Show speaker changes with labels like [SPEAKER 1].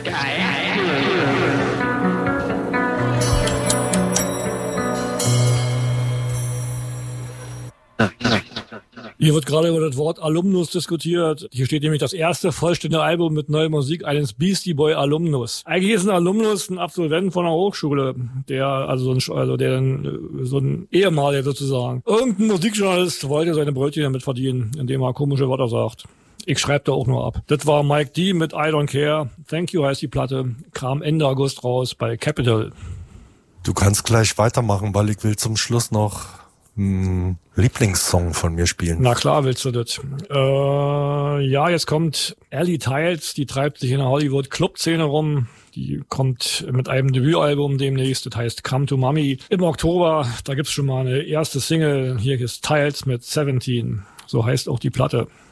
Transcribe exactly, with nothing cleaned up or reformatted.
[SPEAKER 1] Hier wird gerade über das Wort Alumnus diskutiert. Hier steht nämlich das erste vollständige Album mit neuer Musik eines Beastie Boy Alumnus. Eigentlich ist ein Alumnus ein Absolvent von einer Hochschule, der also so ein, also der so ein Ehemaliger sozusagen. Irgendein Musikjournalist wollte seine Brötchen damit verdienen, indem er komische Wörter sagt. Ich schreibe da auch nur ab. Das war Mike D. mit I Don't Care. Thank You heißt die Platte. Kam Ende August raus bei Capitol.
[SPEAKER 2] Du kannst gleich weitermachen, weil ich will zum Schluss noch einen Lieblingssong von mir spielen.
[SPEAKER 1] Na klar willst du das. Äh, ja, jetzt kommt Ellie Tiles, die treibt sich in der Hollywood-Club-Szene rum. Die kommt mit einem Debütalbum demnächst, das heißt Come to Mommy. Im Oktober, da gibt's schon mal eine erste Single. Hier ist Tiles mit siebzehn. So heißt auch die Platte.